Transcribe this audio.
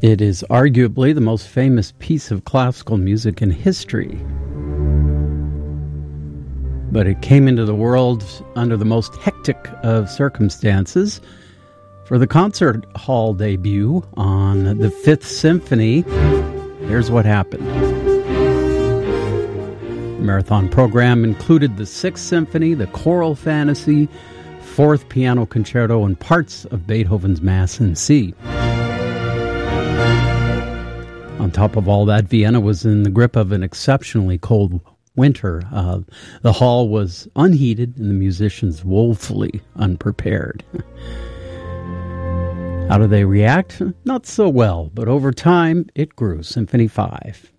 It is arguably the most famous piece of classical music in history. But it came into the world under the most hectic of circumstances. For the concert hall debut on the Fifth Symphony, here's what happened. The marathon program included the Sixth Symphony, the Choral Fantasy, Fourth Piano Concerto, and parts of Beethoven's Mass in C. On top of all that, Vienna was in the grip of an exceptionally cold winter. The hall was unheated and the musicians woefully unprepared. How do they react? Not so well, but over time it grew. Symphony 5.